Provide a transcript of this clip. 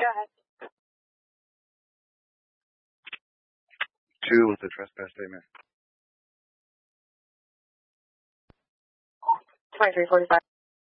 Go ahead. 2 with the trespass statement. 2345.